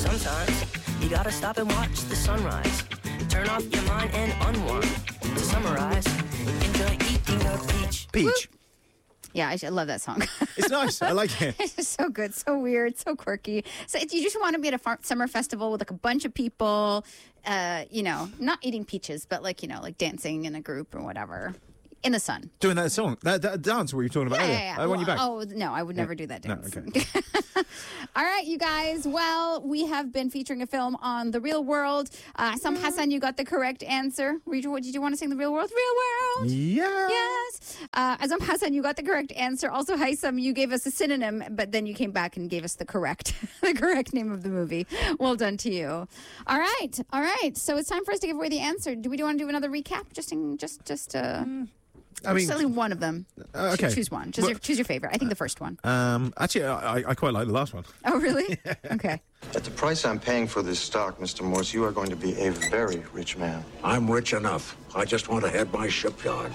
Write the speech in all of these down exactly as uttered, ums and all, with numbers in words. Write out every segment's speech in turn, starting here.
Sometimes you gotta stop and watch the sunrise. Turn off your mind and unwind. To summarize, enjoy eating a peach. Peach. Yeah, I, I love that song. It's nice. I like it. It's just so good, so weird, so quirky. So it, you just want to be at a far- summer festival with like a bunch of people, uh, you know, not eating peaches, but like, you know, like dancing in a group or whatever. In the sun. Doing that song, that, that dance we were talking about Yeah, earlier. yeah, yeah. I want you Well, back. Oh, no, I would never do that No, dance. okay. All right, you guys. Well, we have been featuring a film on The Real World. Uh, Sam Hassan, you got the correct answer. Did you, did you want to sing The Real World? Real World. Yeah. Yes. Uh, Azam Hassan, you got the correct answer. Also, Haitham, you gave us a synonym, but then you came back and gave us the correct, the correct name of the movie. Well done to you. All right, all right. So it's time for us to give away the answer. Do we want to do another recap? Just, in, just, just. Uh, I mean, Just only one of them. Uh, okay. Choose, choose one. Choose, Well- your, choose your favorite. I think the first one. um, actually, I, I quite like the last one. Oh, really? Okay. At the price I'm paying for this stock, Mister Morse, you are going to be a very rich man. I'm rich enough. I just want to head my shipyard.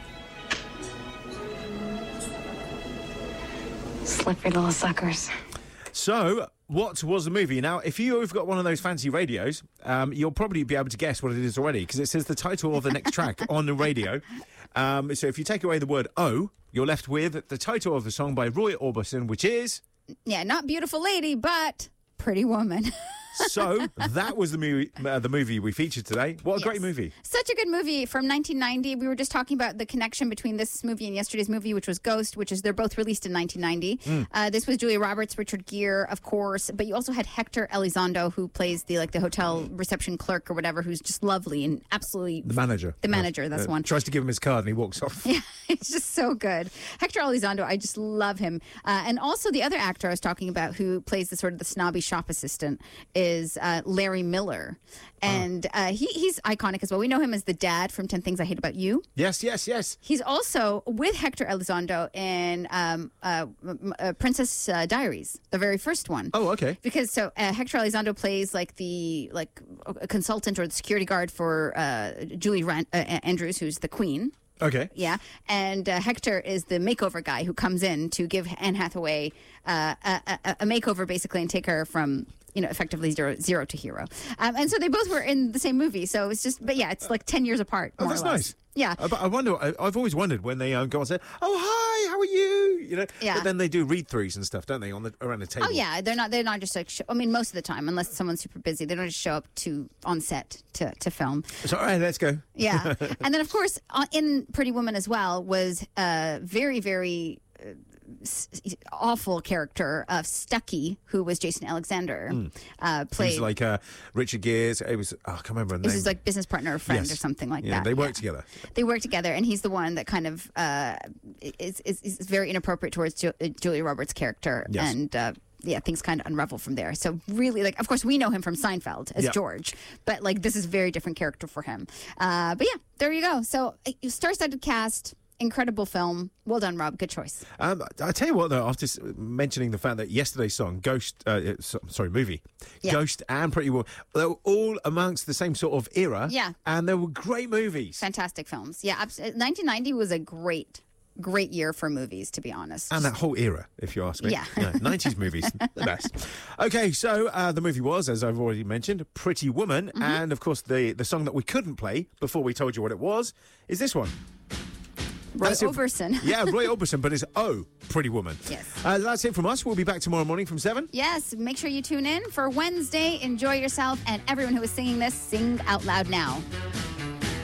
Slippery little suckers. So, what was the movie? Now, if you've got one of those fancy radios, um, you'll probably be able to guess what it is already because it says the title of the next track on the radio. Um, so, if you take away the word "oh," you're left with the title of the song by Roy Orbison, which is. Yeah, not Beautiful Lady, but Pretty Woman. So that was the movie. Uh, the movie we featured today. What a Yes. great movie! Such a good movie from nineteen ninety. We were just talking about the connection between this movie and yesterday's movie, which was Ghost, which is they're both released in nineteen ninety. Mm. Uh, this was Julia Roberts, Richard Gere, of course, but you also had Hector Elizondo, who plays the like the hotel reception clerk or whatever, who's just lovely and absolutely The manager. The manager, that's Uh, one. Tries to give him his card and he walks off. Yeah, it's just so good. Hector Elizondo, I just love him. Uh, and also the other actor I was talking about who plays the sort of the snobby shop assistant is uh, Larry Miller. And uh, he, he's iconic as well. We know him as the dad from ten Things I Hate About You. Yes, yes, yes. He's also with Hector Elizondo in um, uh, m- uh, Princess uh, Diaries, the very first one. Oh, okay. Because so uh, Hector Elizondo plays like the like a consultant or the security guard for uh, Julie Ran- uh, Andrews, who's the queen. Okay. Yeah, and uh, Hector is the makeover guy who comes in to give Anne Hathaway uh, a, a, a makeover, basically, and take her from, you know, effectively zero, zero to hero. Um, and so they both were in the same movie. So it's just, but yeah, it's like ten years apart. Oh, More that's or less. nice. Yeah. I, but I wonder. I, I've always wondered when they um, go and say, "Oh, hi, how are you?" You know. Yeah. But then they do read-throughs and stuff, don't they, on the around the table? Oh yeah, they're not. They're not just like. Show, I mean, most of the time, unless someone's super busy, they don't just show up to on set to to film. So, all right, let's go. Yeah, and then of course uh, in Pretty Woman as well was a very very uh, s- awful character of Stucky, who was Jason Alexander. Mm. Uh, It played. was like uh, Richard Gere's. It was. Oh, I can't remember the This name. is like business partner or friend Yes. or something like Yeah, that. they work together. They work together, and he's the one that kind of uh, is, is is very inappropriate towards Ju- uh, Julia Roberts' character, Yes. and uh, yeah, things kind of unravel from there. So really, like, of course, we know him from Seinfeld as Yeah. George, but like this is a very different character for him. Uh, but yeah, there you go. So uh, star-studded cast. Incredible film. Well done, Rob. Good choice. Um, I tell you what, though, after s- mentioning the fact that yesterday's song, Ghost, uh, uh, so- sorry, movie, Yeah. Ghost and Pretty Woman, they were all amongst the same sort of era. Yeah. And they were great movies. Fantastic films. Yeah, abs- nineteen ninety was a great, great year for movies, to be honest. And that whole era, if you ask me. Yeah. nineties movies, the best. Okay, so uh, the movie was, as I've already mentioned, Pretty Woman. Mm-hmm. And, of course, the, the song that we couldn't play before we told you what it was is this one. Roy That's it. Orbison. Yeah, Roy Orbison, but it's Oh, Pretty Woman. Yes. Uh, that's it from us. We'll be back tomorrow morning from seven. Yes, make sure you tune in for Wednesday. Enjoy yourself, and everyone who is singing this, sing out loud now.